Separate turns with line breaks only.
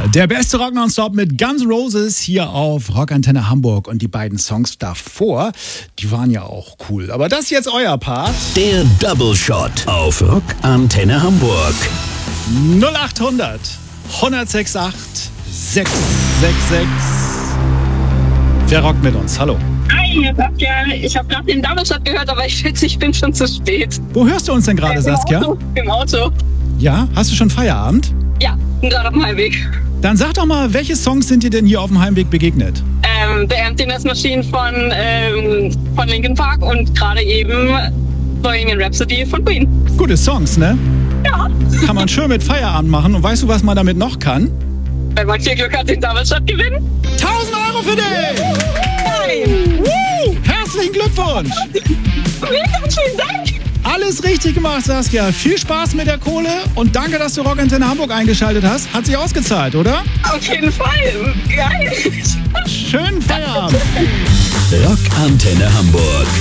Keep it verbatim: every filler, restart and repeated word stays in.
Der beste Rock nonstop mit Guns N' Roses hier auf Rockantenne Hamburg. Und die beiden Songs davor, die waren ja auch cool. Aber das ist jetzt euer Part.
Der Double Shot auf Rockantenne Hamburg.
null acht hundert, eins sechs acht, sechs sechs sechs. Wer rockt mit uns? Hallo.
Hi, Saskia. Ich habe gerade den Double Shot gehört, aber ich schätze, ich bin schon zu spät.
Wo hörst du uns denn gerade,
Im
Saskia?
Auto. Im Auto.
Ja, hast du schon Feierabend?
Ja, bin gerade auf dem Heimweg.
Dann sag doch mal, welche Songs sind dir denn hier auf dem Heimweg begegnet?
Ähm, The Emptiness Machine von, ähm, von Linkin Park und gerade eben Bohemian Rhapsody von Queen.
Gute Songs, ne?
Ja.
Kann man schön mit Feierabend machen. Und weißt du, was man damit noch kann?
Wenn man viel Glück hat, den Double Shot gewinnen.
tausend Euro für dich!
Nein!
Woo! Herzlichen Glückwunsch!
Mega, vielen Dank!
Alles richtig gemacht, Saskia. Viel Spaß mit der Kohle und danke, dass du Rockantenne Hamburg eingeschaltet hast. Hat sich ausgezahlt, oder?
Auf jeden Fall. Geil.
Schönen Feierabend.
Rockantenne Hamburg.